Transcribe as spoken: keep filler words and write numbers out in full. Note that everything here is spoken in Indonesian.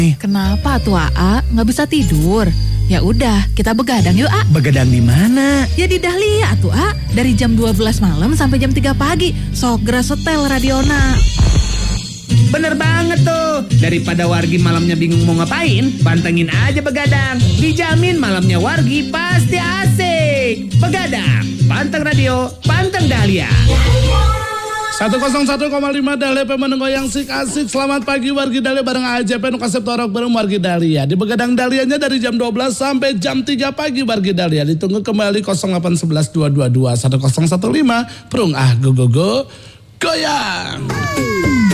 Kenapa tuh A? Nggak bisa tidur? Ya udah, kita begadang yuk A. Begadang di mana? Ya di Dahlia tuh A. Dari jam dua belas malam sampai jam tiga pagi. Sok geras setel Radiona. Bener banget tuh. Daripada wargi malamnya bingung mau ngapain, pantengin aja begadang. Dijamin malamnya wargi pasti asik. Begadang, panteng radio, panteng Dahlia. seratus satu koma lima Dahlia pemenenggo yang sik asik. Selamat pagi wargi Dahlia bareng A J P nu kasep torok bareng wargi Dahlia. Di begadang Dahlianya dari jam dua belas sampai jam tiga pagi wargi Dahlia. Ditunggu kembali nol delapan satu satu dua dua dua satu nol satu lima. Perung ah go go go goyang.